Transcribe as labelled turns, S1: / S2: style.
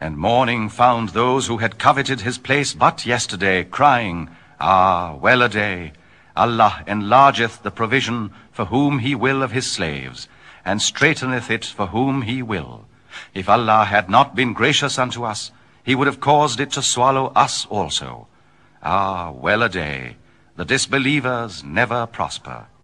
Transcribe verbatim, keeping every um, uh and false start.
S1: And morning found those who had coveted his place but yesterday, crying, Ah, well a day! Allah enlargeth the provision for whom he will of his slaves, and straiteneth it for whom he will. If Allah had not been gracious unto us, he would have caused it to swallow us also. Ah, well a day! The disbelievers never prosper.